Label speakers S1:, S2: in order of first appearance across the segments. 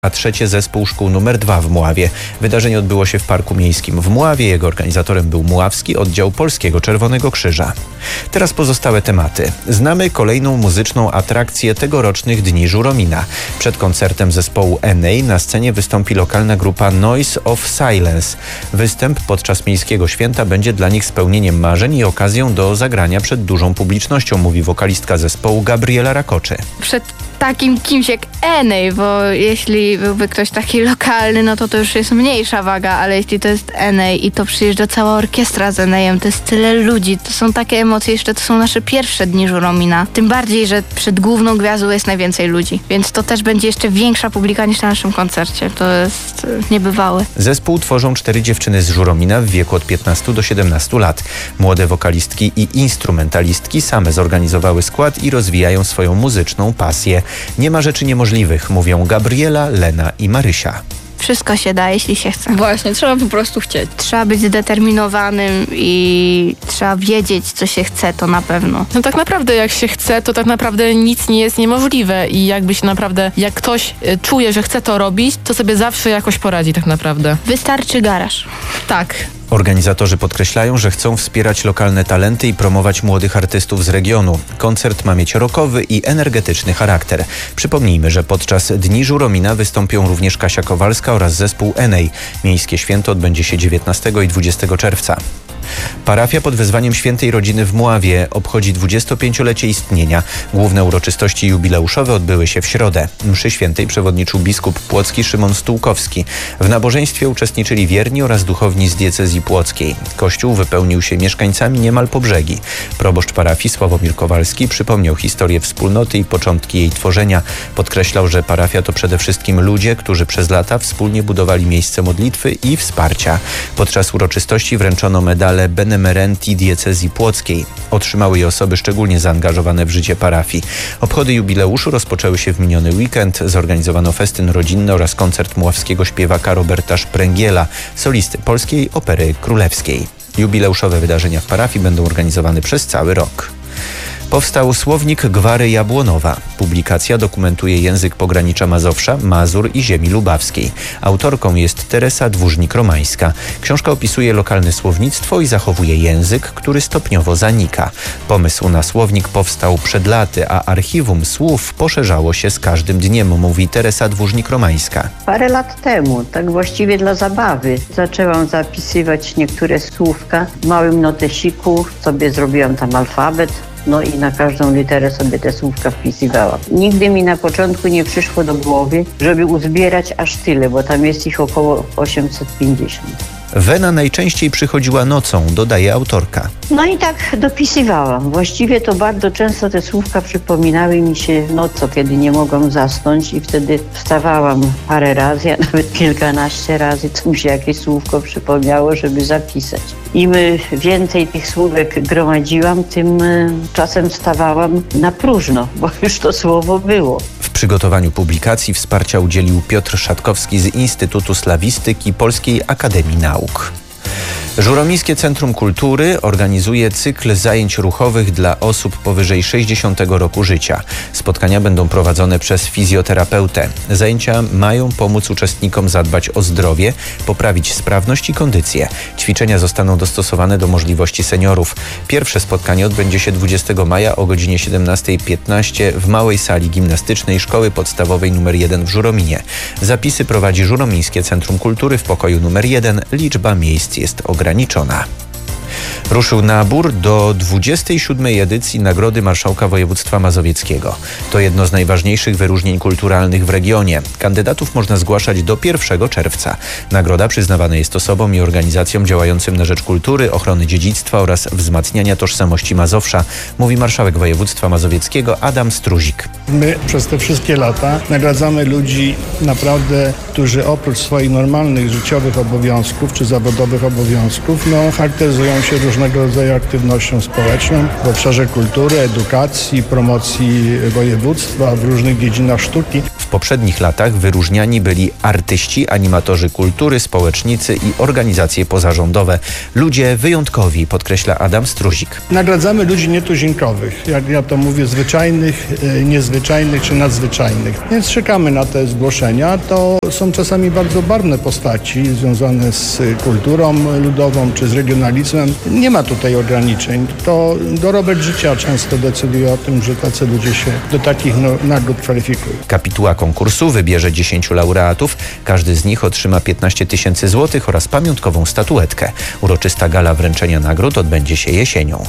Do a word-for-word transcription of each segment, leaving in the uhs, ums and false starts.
S1: a trzecie zespół szkół numer dwa w Mławie. Wydarzenie odbyło się w Parku Miejskim w Mławie. Jego organizatorem był Mławski Oddział Polskiego Czerwonego Krzyża. Teraz pozostałe tematy. Znamy kolejną muzyczną atrakcję tegorocznych Dni Żuromina. Przed koncertem zespołu Enei na scenie wystąpi lokalna grupa Noise of Silence. Występ podczas miejskiego święta będzie dla nich spełnieniem marzeń i okazją do zagrania przed dużą publicznością, mówi wokalistka zespołu Gabriela Rakoczy.
S2: Przed takim kimś jak Enei, bo jeśli byłby ktoś taki lokalny, no to to już jest mniejsza waga, ale jeśli to jest Enei i to przyjeżdża cała orkiestra z Enejem, to jest tyle ludzi, to są takie emocje, jeszcze to są nasze pierwsze Dni Żuromina. Tym bardziej, że przed główną gwiazdą jest najwięcej ludzi, więc to też będzie jeszcze większa publika niż na naszym koncercie. To jest niebywałe.
S1: Zespół tworzą cztery dziewczyny z Żuromina w wieku od piętnastu do siedemnastu lat. Młode wokalistki i instrumentalistki same zorganizowały skład i rozwijają swoją muzyczną pasję. Nie ma rzeczy niemożliwych, mówią Gabriela, Lena i Marysia.
S2: Wszystko się da, jeśli się chce.
S3: Właśnie, trzeba po prostu chcieć.
S2: Trzeba być zdeterminowanym i trzeba wiedzieć, co się chce, to na pewno.
S4: No tak naprawdę jak się chce, to tak naprawdę nic nie jest niemożliwe i jakby się naprawdę, jak ktoś czuje, że chce to robić, to sobie zawsze jakoś poradzi tak naprawdę.
S2: Wystarczy garaż.
S4: Tak.
S1: Organizatorzy podkreślają, że chcą wspierać lokalne talenty i promować młodych artystów z regionu. Koncert ma mieć rockowy i energetyczny charakter. Przypomnijmy, że podczas Dni Żuromina wystąpią również Kasia Kowalska oraz zespół Enei. Miejskie święto odbędzie się dziewiętnastego i dwudziestego czerwca. Parafia pod wezwaniem Świętej Rodziny w Mławie obchodzi dwudziestopięciolecie istnienia. Główne uroczystości jubileuszowe odbyły się w środę. Mszy świętej przewodniczył biskup płocki Szymon Stułkowski. W nabożeństwie uczestniczyli wierni oraz duchowni z diecezji płockiej. Kościół wypełnił się mieszkańcami niemal po brzegi. Proboszcz parafii Sławomir Kowalski przypomniał historię wspólnoty i początki jej tworzenia. Podkreślał, że parafia to przede wszystkim ludzie, którzy przez lata wspólnie budowali miejsce modlitwy i wsparcia. Podczas uroczystości wręczono medale Benemerenti diecezji płockiej. Otrzymały je osoby szczególnie zaangażowane w życie parafii. Obchody jubileuszu rozpoczęły się w miniony weekend. Zorganizowano festyn rodzinny oraz koncert mławskiego śpiewaka Roberta Szpręgiela, solisty Polskiej Opery Królewskiej. Jubileuszowe wydarzenia w parafii będą organizowane przez cały rok. Powstał słownik Gwary Jabłonowa. Publikacja dokumentuje język pogranicza Mazowsza, Mazur i ziemi lubawskiej. Autorką jest Teresa Dwórznik-Romańska. Książka opisuje lokalne słownictwo i zachowuje język, który stopniowo zanika. Pomysł na słownik powstał przed laty, a archiwum słów poszerzało się z każdym dniem, mówi Teresa Dwórznik-Romańska.
S5: Parę lat temu, tak właściwie dla zabawy, zaczęłam zapisywać niektóre słówka w małym notesiku, sobie zrobiłam tam alfabet. No i na każdą literę sobie te słówka wpisywałam. Nigdy mi na początku nie przyszło do głowy, żeby uzbierać aż tyle, bo tam jest ich około osiemset pięćdziesiąt.
S1: Wena najczęściej przychodziła nocą, dodaje autorka.
S5: No i tak dopisywałam. Właściwie to bardzo często te słówka przypominały mi się nocą, kiedy nie mogłam zasnąć i wtedy wstawałam parę razy, a nawet kilkanaście razy, co mi się jakieś słówko przypomniało, żeby zapisać. Im więcej tych słówek gromadziłam, tym czasem wstawałam na próżno, bo już to słowo było.
S1: W przygotowaniu publikacji wsparcia udzielił Piotr Szatkowski z Instytutu Slawistyki Polskiej Akademii Nauk. Żuromińskie Centrum Kultury organizuje cykl zajęć ruchowych dla osób powyżej sześćdziesiątego roku życia. Spotkania będą prowadzone przez fizjoterapeutę. Zajęcia mają pomóc uczestnikom zadbać o zdrowie, poprawić sprawność i kondycję. Ćwiczenia zostaną dostosowane do możliwości seniorów. Pierwsze spotkanie odbędzie się dwudziestego maja o godzinie siedemnasta piętnaście w małej sali gimnastycznej Szkoły Podstawowej nr jeden w Żurominie. Zapisy prowadzi Żuromińskie Centrum Kultury w pokoju numer jeden. Liczba miejsc jest ograniczona. Ruszył nabór do dwudziestej siódmej edycji Nagrody Marszałka Województwa Mazowieckiego. To jedno z najważniejszych wyróżnień kulturalnych w regionie. Kandydatów można zgłaszać do pierwszego czerwca. Nagroda przyznawana jest osobom i organizacjom działającym na rzecz kultury, ochrony dziedzictwa oraz wzmacniania tożsamości Mazowsza, mówi marszałek województwa mazowieckiego Adam Struzik.
S6: My przez te wszystkie lata nagradzamy ludzi naprawdę, którzy oprócz swoich normalnych życiowych obowiązków czy zawodowych obowiązków, no, charakteryzują się różnego rodzaju aktywnością społeczną w obszarze kultury, edukacji, promocji województwa w różnych dziedzinach sztuki.
S1: W poprzednich latach wyróżniani byli artyści, animatorzy kultury, społecznicy i organizacje pozarządowe. Ludzie wyjątkowi, podkreśla Adam Struzik.
S6: Nagradzamy ludzi nietuzinkowych, jak ja to mówię, zwyczajnych, niezwyczajnych czy nadzwyczajnych. Więc czekamy na te zgłoszenia. To są czasami bardzo barwne postaci związane z kulturą ludową czy z regionalizmem. Nie ma tutaj ograniczeń. To dorobek życia często decyduje o tym, że tacy ludzie się do takich no, nagród kwalifikują.
S1: Kapituła konkursu wybierze dziesięciu laureatów. Każdy z nich otrzyma piętnaście tysięcy złotych oraz pamiątkową statuetkę. Uroczysta gala wręczenia nagród odbędzie się jesienią.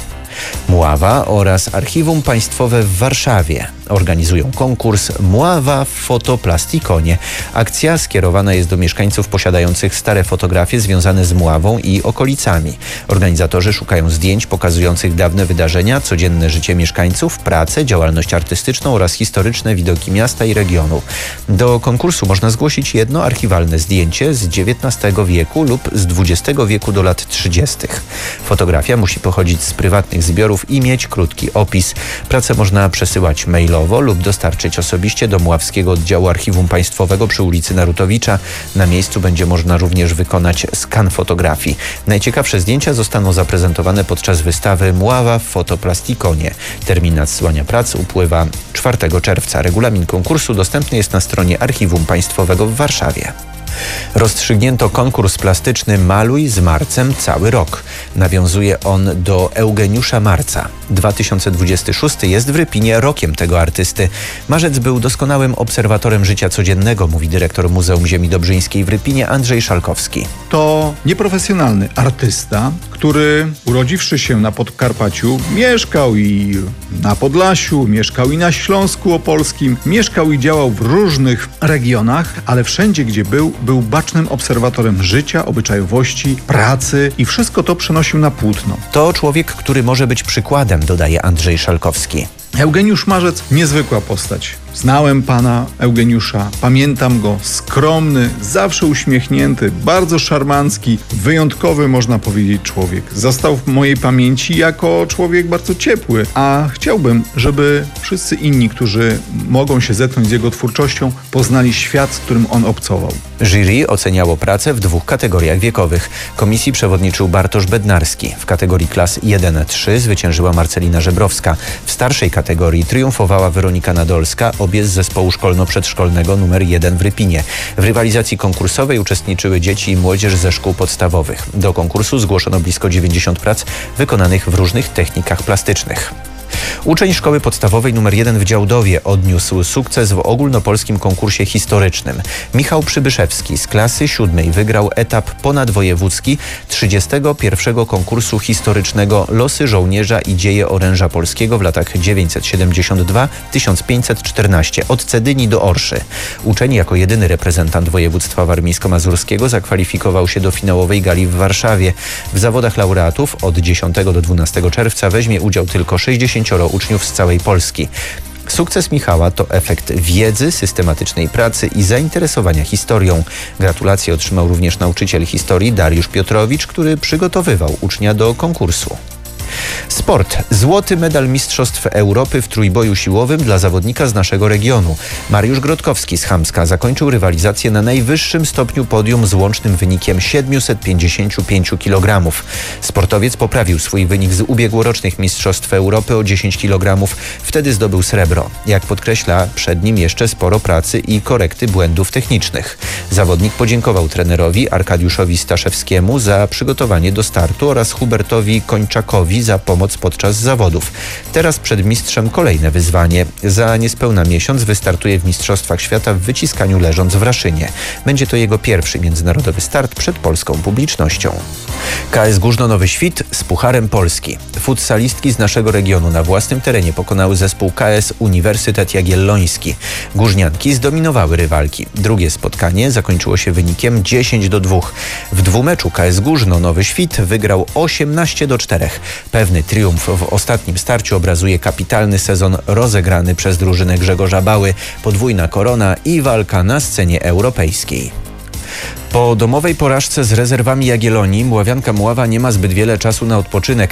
S1: Mława oraz Archiwum Państwowe w Warszawie organizują konkurs Mława w Fotoplastikone. Akcja skierowana jest do mieszkańców posiadających stare fotografie związane z Mławą i okolicami. Organizatorzy szukają zdjęć pokazujących dawne wydarzenia, codzienne życie mieszkańców, pracę, działalność artystyczną oraz historyczne widoki miasta i regionu. Do konkursu można zgłosić jedno archiwalne zdjęcie z dziewiętnastego wieku lub z dwudziestego wieku do lat trzydziestych. Fotografia musi pochodzić z prywatnych zbiorów i mieć krótki opis. Pracę można przesyłać mailowo lub dostarczyć osobiście do Mławskiego Oddziału Archiwum Państwowego przy ulicy Narutowicza. Na miejscu będzie można również wykonać skan fotografii. Najciekawsze zdjęcia zostaną zaprezentowane podczas wystawy Mława w Fotoplastikone. Termin nadsyłania prac upływa czwartego czerwca. Regulamin konkursu dostępny jest na stronie Archiwum Państwowego w Warszawie. Rozstrzygnięto konkurs plastyczny Maluj z Marcem cały rok. Nawiązuje on do Eugeniusza Marca. dwa tysiące dwudziesty szósty jest w Rypinie rokiem tego artysty. Marzec był doskonałym obserwatorem życia codziennego, mówi dyrektor Muzeum Ziemi Dobrzyńskiej w Rypinie Andrzej Szalkowski.
S3: To nieprofesjonalny artysta, który urodziwszy się na Podkarpaciu, mieszkał i na Podlasiu, mieszkał i na Śląsku Opolskim, mieszkał i działał w różnych regionach, ale wszędzie, gdzie był, był bacznym obserwatorem życia, obyczajowości, pracy i wszystko to przenosił na płótno.
S1: To człowiek, który może być przykładem, dodaje Andrzej Szalkowski.
S3: Eugeniusz Marzec, niezwykła postać. Znałem pana Eugeniusza, pamiętam go, skromny, zawsze uśmiechnięty, bardzo szarmancki, wyjątkowy, można powiedzieć, człowiek. Został w mojej pamięci jako człowiek bardzo ciepły, a chciałbym, żeby wszyscy inni, którzy mogą się zetknąć z jego twórczością, poznali świat, z którym on obcował.
S1: Jury oceniało pracę w dwóch kategoriach wiekowych. Komisji przewodniczył Bartosz Bednarski. W kategorii klas jeden trzy zwyciężyła Marcelina Żebrowska. W starszej kategorii triumfowała Weronika Nadolska, obie z zespołu szkolno-przedszkolnego numer jeden w Rypinie. W rywalizacji konkursowej uczestniczyły dzieci i młodzież ze szkół podstawowych. Do konkursu zgłoszono blisko dziewięćdziesiąt prac wykonanych w różnych technikach plastycznych. Uczeń szkoły podstawowej numer jeden w Działdowie odniósł sukces w ogólnopolskim konkursie historycznym. Michał Przybyszewski z klasy siódmej wygrał etap ponadwojewódzki trzydziestego pierwszego konkursu historycznego Losy żołnierza i dzieje oręża polskiego w latach dziewięćset siedemdziesiąt dwa do tysiąc pięćset czternaście od Cedyni do Orszy. Uczeń jako jedyny reprezentant województwa warmińsko-mazurskiego zakwalifikował się do finałowej gali w Warszawie. W zawodach laureatów od dziesiątego do dwunastego czerwca weźmie udział tylko sześćdziesięcioro uczniów z całej Polski. Sukces Michała to efekt wiedzy, systematycznej pracy i zainteresowania historią. Gratulacje otrzymał również nauczyciel historii Dariusz Piotrowicz, który przygotowywał ucznia do konkursu. Sport. Złoty medal Mistrzostw Europy w trójboju siłowym dla zawodnika z naszego regionu. Mariusz Grodkowski z Chamska zakończył rywalizację na najwyższym stopniu podium z łącznym wynikiem siedemset pięćdziesiąt pięć kilogramów. Sportowiec poprawił swój wynik z ubiegłorocznych Mistrzostw Europy o dziesięć kilogramów. Wtedy zdobył srebro. Jak podkreśla, przed nim jeszcze sporo pracy i korekty błędów technicznych. Zawodnik podziękował trenerowi Arkadiuszowi Staszewskiemu za przygotowanie do startu oraz Hubertowi Kończakowi za pomoc podczas zawodów. Teraz przed mistrzem kolejne wyzwanie. Za niespełna miesiąc wystartuje w Mistrzostwach Świata w wyciskaniu leżąc w Raszynie. Będzie to jego pierwszy międzynarodowy start przed polską publicznością. K S Górzno Nowy Świt z Pucharem Polski. Futsalistki z naszego regionu na własnym terenie pokonały zespół K S Uniwersytet Jagielloński. Górznianki zdominowały rywalki. Drugie spotkanie zakończyło się wynikiem dziesięć do dwóch. W dwumeczu K S Górzno Nowy Świt wygrał osiemnaście do czterech. Pewny triumf w ostatnim starciu obrazuje kapitalny sezon rozegrany przez drużynę Grzegorza Bały, podwójna korona i walka na scenie europejskiej. Po domowej porażce z rezerwami Jagiellonii Mławianka Mława nie ma zbyt wiele czasu na odpoczynek. W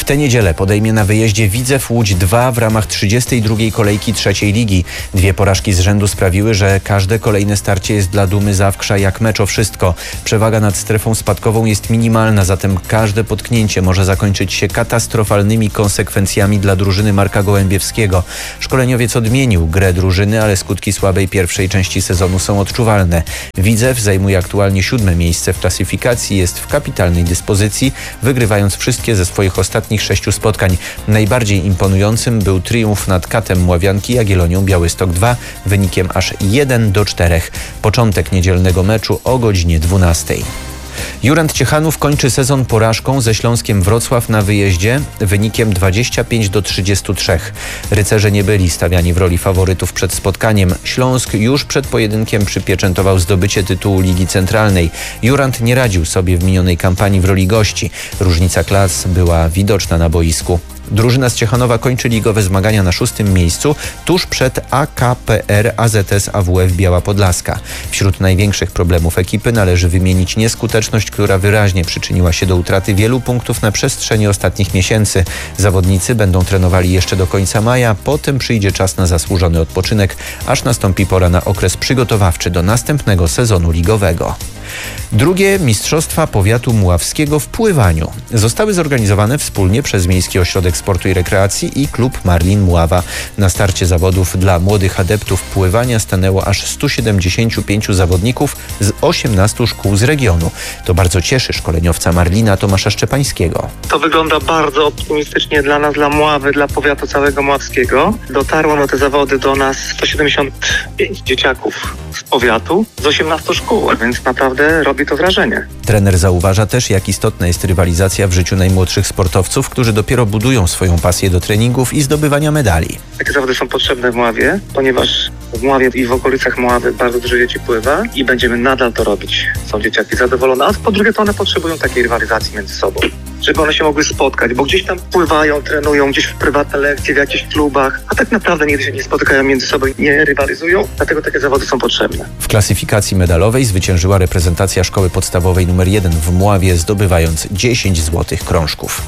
S1: W tę niedzielę podejmie na wyjeździe Widzew Łódź dwa w ramach trzydziestej drugiej kolejki trzeciej ligi. Dwie porażki z rzędu sprawiły, że każde kolejne starcie jest dla Dumy Zawkrza jak mecz o wszystko. Przewaga nad strefą spadkową jest minimalna, zatem każde potknięcie może zakończyć się katastrofalnymi konsekwencjami dla drużyny Marka Gołębiewskiego. Szkoleniowiec odmienił grę drużyny, ale skutki słabej pierwszej części sezonu są odczuwalne. Widzew zajmuje aktualnie siódme miejsce w klasyfikacji, jest w kapitalnej dyspozycji, wygrywając wszystkie ze swoich ostatnich sześciu spotkań. Najbardziej imponującym był triumf nad Katem Mławianki Jagiellonią Białystok dwa wynikiem aż jeden do czterech. Początek niedzielnego meczu o godzinie dwunastej. Jurand Ciechanów kończy sezon porażką ze Śląskiem Wrocław na wyjeździe wynikiem dwadzieścia pięć do trzydziestu trzech. Rycerze nie byli stawiani w roli faworytów przed spotkaniem. Śląsk już przed pojedynkiem przypieczętował zdobycie tytułu Ligi Centralnej. Jurand nie radził sobie w minionej kampanii w roli gości. Różnica klas była widoczna na boisku. Drużyna z Ciechanowa kończy ligowe zmagania na szóstym miejscu, tuż przed A K P R A Z S A W F Biała Podlaska. Wśród największych problemów ekipy należy wymienić nieskuteczność, która wyraźnie przyczyniła się do utraty wielu punktów na przestrzeni ostatnich miesięcy. Zawodnicy będą trenowali jeszcze do końca maja, potem przyjdzie czas na zasłużony odpoczynek, aż nastąpi pora na okres przygotowawczy do następnego sezonu ligowego. Drugie Mistrzostwa Powiatu Mławskiego w pływaniu zostały zorganizowane wspólnie przez Miejski Ośrodek Sportu i Rekreacji i Klub Marlin Mława. Na starcie zawodów dla młodych adeptów pływania stanęło aż stu siedemdziesięciu pięciu zawodników z osiemnastu szkół z regionu. To bardzo cieszy szkoleniowca Marlina Tomasza Szczepańskiego.
S7: To wygląda bardzo optymistycznie dla nas, dla Mławy, dla powiatu całego mławskiego. Dotarło na te zawody do nas sto siedemdziesiąt pięć dzieciaków z powiatu z osiemnastu szkół, więc naprawdę robi to wrażenie.
S1: Trener zauważa też, jak istotna jest rywalizacja w życiu najmłodszych sportowców, którzy dopiero budują swoją pasję do treningów i zdobywania medali.
S7: Takie zawody są potrzebne w Mławie, ponieważ w Mławie i w okolicach Mławy bardzo dużo dzieci pływa i będziemy nadal to robić. Są dzieciaki zadowolone, a po drugie to one potrzebują takiej rywalizacji między sobą, żeby one się mogły spotkać, bo gdzieś tam pływają, trenują, gdzieś w prywatne lekcje, w jakichś klubach, a tak naprawdę nigdy się nie spotykają między sobą i nie rywalizują, dlatego takie zawody są potrzebne.
S1: W klasyfikacji medalowej zwyciężyła reprezentacja Szkoły Podstawowej numer jeden w Mławie, zdobywając dziesięć złotych krążków.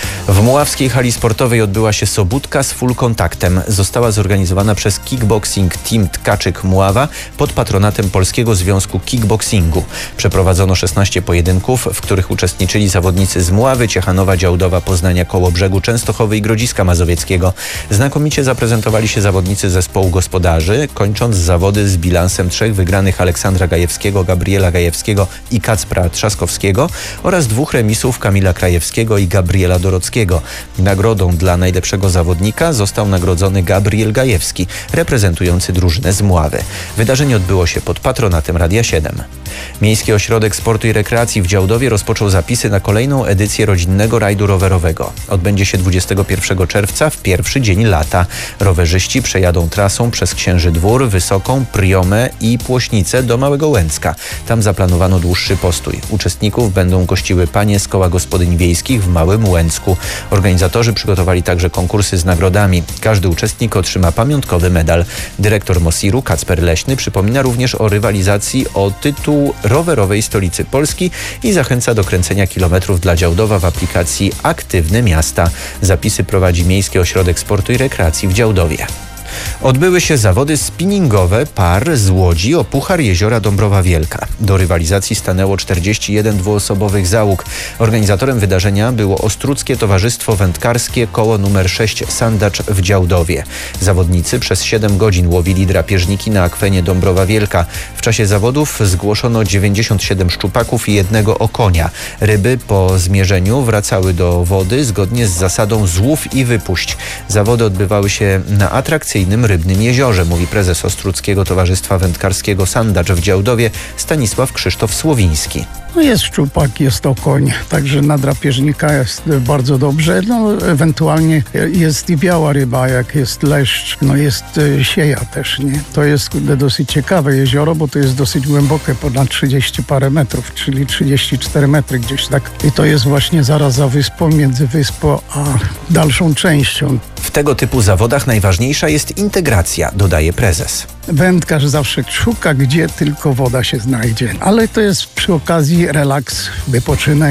S1: W Mławskiej hali sportowej odbyła się sobótka z full kontaktem. Została zorganizowana przez Kickboxing Team Tkaczyk Mława pod patronatem Polskiego Związku Kickboxingu. Przeprowadzono szesnaście pojedynków, w których uczestniczyli zawodnicy z Mławy, Ciechanowa, Działdowa, Poznania, Kołobrzegu, Częstochowy i Grodziska Mazowieckiego. Znakomicie zaprezentowali się zawodnicy zespołu gospodarzy, kończąc zawody z bilansem trzech wygranych Aleksandra Gajewskiego, Gabriela Gajewskiego i Kacpra Trzaskowskiego oraz dwóch remisów Kamila Krajewskiego i Gabriela Dorockiego. Nagrodą dla najlepszego zawodnika został nagrodzony Gabriel Gajewski, reprezentujący drużynę z Mławy. Wydarzenie odbyło się pod patronatem Radia siedem. Miejski Ośrodek Sportu i Rekreacji w Działdowie rozpoczął zapisy na kolejną edycję rodzinnego rajdu rowerowego. Odbędzie się dwudziestego pierwszego czerwca w pierwszy dzień lata. Rowerzyści przejadą trasą przez Księży Dwór, Wysoką, Priomę i Płośnicę do Małego Łęcka. Tam zaplanowano dłuższy postój. Uczestników będą gościły panie z koła gospodyń wiejskich w Małym Łęcku. Organizatorzy przygotowali także konkursy z nagrodami. Każdy uczestnik otrzyma pamiątkowy medal. Dyrektor Mosiru Kacper Leśny przypomina również o rywalizacji o tytuł rowerowej stolicy Polski i zachęca do kręcenia kilometrów dla Działdowa w aplikacji Aktywne Miasta. Zapisy prowadzi Miejski Ośrodek Sportu i Rekreacji w Działdowie. Odbyły się zawody spinningowe par z Łodzi o Puchar Jeziora Dąbrowa Wielka. Do rywalizacji stanęło czterdzieści jeden dwuosobowych załóg. Organizatorem wydarzenia było Ostruckie Towarzystwo Wędkarskie koło numer sześć Sandacz w Działdowie. Zawodnicy przez siedem godzin łowili drapieżniki na akwenie Dąbrowa Wielka. W czasie zawodów zgłoszono dziewięćdziesiąt siedem szczupaków i jednego okonia. Ryby po zmierzeniu wracały do wody zgodnie z zasadą złów i wypuść. Zawody odbywały się na atrakcyjnym rybnym jeziorze, mówi prezes Ostruckiego Towarzystwa Wędkarskiego Sandacz w Działdowie Stanisław Krzysztof Słowiński.
S8: No jest szczupak, jest okoń, także na drapieżnika jest bardzo dobrze. No, ewentualnie jest i biała ryba, jak jest leszcz, no jest sieja też, nie? To jest dosyć ciekawe jezioro, bo to jest dosyć głębokie, ponad trzydzieści parę metrów, czyli trzydzieści cztery metry gdzieś tak. I to jest właśnie zaraz za wyspą, między wyspą a dalszą częścią.
S1: W tego typu zawodach najważniejsza jest integracja, dodaje prezes.
S8: Wędkarz zawsze szuka, gdzie tylko woda się znajdzie, ale to jest przy okazji relaks, wypoczynek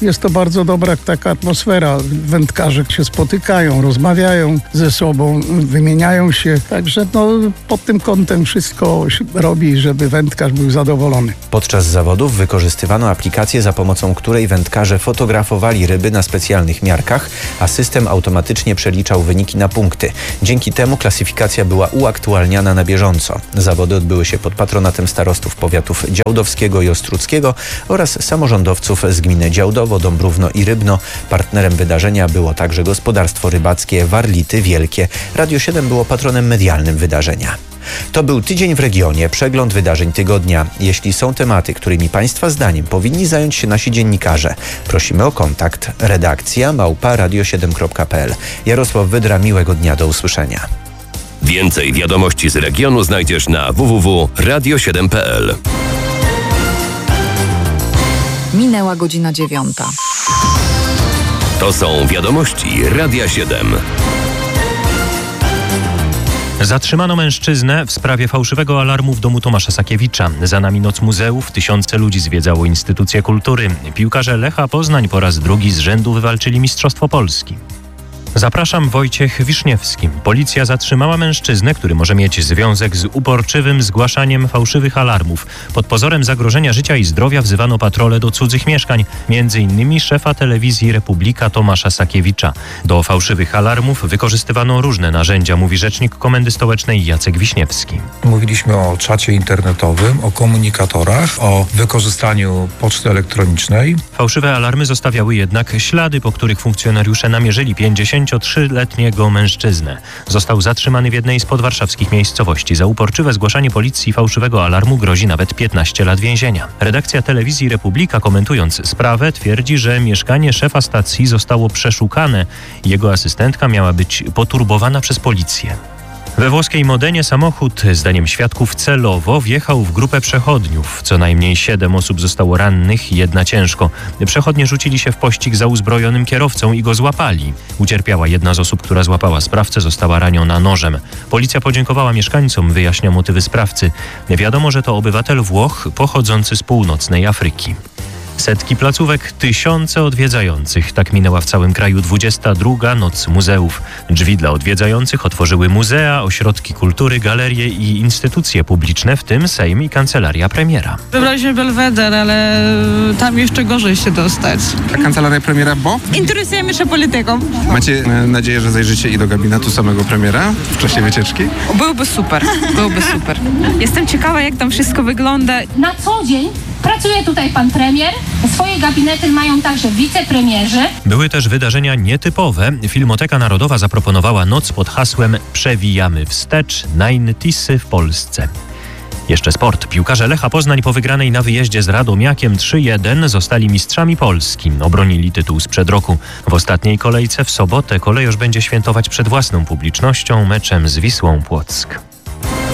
S8: jest to bardzo dobra taka atmosfera. Wędkarze się spotykają, rozmawiają ze sobą, wymieniają się. Także no, pod tym kątem wszystko robi, żeby wędkarz był zadowolony.
S1: Podczas zawodów wykorzystywano aplikację, za pomocą której wędkarze fotografowali ryby na specjalnych miarkach, a system automatycznie przeliczał wyniki na punkty. Dzięki temu klasyfikacja była uaktualniana na bieżąco. Zawody odbyły się pod patronatem starostów powiatów działdowskiego i ostródzkiego oraz samorządowców z gminy Działdowo, Dąbrówno i Rybno. Partnerem wydarzenia było także gospodarstwo rybackie Warlity Wielkie. Radio siedem było patronem medialnym wydarzenia. To był Tydzień w regionie, przegląd wydarzeń tygodnia. Jeśli są tematy, którymi Państwa zdaniem powinni zająć się nasi dziennikarze, prosimy o kontakt. Redakcja małpa radio siedem kropka p l. Jarosław Wydra, miłego dnia, do usłyszenia.
S9: Więcej wiadomości z regionu znajdziesz na w w w kropka radio siedem kropka p l.
S10: Minęła godzina dziewiąta.
S9: To są wiadomości Radia siedem.
S11: Zatrzymano mężczyznę w sprawie fałszywego alarmu w domu Tomasza Sakiewicza. Za nami Noc Muzeów, tysiące ludzi zwiedzało instytucje kultury. Piłkarze Lecha Poznań po raz drugi z rzędu wywalczyli Mistrzostwo Polski. Zapraszam, Wojciech Wiszniewski. Policja zatrzymała mężczyznę, który może mieć związek z uporczywym zgłaszaniem fałszywych alarmów. Pod pozorem zagrożenia życia i zdrowia wzywano patrole do cudzych mieszkań, między innymi szefa telewizji Republika Tomasza Sakiewicza. Do fałszywych alarmów wykorzystywano różne narzędzia, mówi rzecznik Komendy Stołecznej Jacek Wiśniewski.
S12: Mówiliśmy o czacie internetowym, o komunikatorach, o wykorzystaniu poczty elektronicznej.
S11: Fałszywe alarmy zostawiały jednak ślady, po których funkcjonariusze namierzyli pięćdziesięciotrzyletniego mężczyznę. Został zatrzymany w jednej z podwarszawskich miejscowości. Za uporczywe zgłaszanie policji fałszywego alarmu grozi nawet piętnaście lat więzienia. Redakcja telewizji Republika, komentując sprawę, twierdzi, że mieszkanie szefa stacji zostało przeszukane. Jego asystentka miała być poturbowana przez policję. We włoskiej Modenie samochód, zdaniem świadków, celowo wjechał w grupę przechodniów. Co najmniej siedem osób zostało rannych, jedna ciężko. Przechodnie rzucili się w pościg za uzbrojonym kierowcą i go złapali. Ucierpiała jedna z osób, która złapała sprawcę, została raniona nożem. Policja podziękowała mieszkańcom, wyjaśnia motywy sprawcy. Wiadomo, że to obywatel Włoch pochodzący z północnej Afryki. Setki placówek, tysiące odwiedzających. Tak minęła w całym kraju dwudziesta druga Noc Muzeów. Drzwi dla odwiedzających otworzyły muzea, ośrodki kultury, galerie i instytucje publiczne, w tym Sejm i Kancelaria Premiera.
S13: Wybraliśmy Belweder, ale tam jeszcze gorzej się dostać.
S14: A Kancelaria Premiera, bo?
S13: Interesujemy się polityką.
S14: Macie nadzieję, że zajrzycie i do gabinetu samego premiera w czasie wycieczki?
S13: Byłoby super, byłoby super. Jestem ciekawa, jak tam wszystko wygląda.
S15: Na co dzień pracuje tutaj pan premier. Swoje gabinety mają także wicepremierzy.
S11: Były też wydarzenia nietypowe. Filmoteka Narodowa zaproponowała noc pod hasłem Przewijamy wstecz, najntisy w Polsce. Jeszcze sport. Piłkarze Lecha Poznań po wygranej na wyjeździe z Radomiakiem trzy jeden zostali mistrzami Polski. Obronili tytuł sprzed roku. W ostatniej kolejce w sobotę kolejorz będzie świętować przed własną publicznością meczem z Wisłą Płock.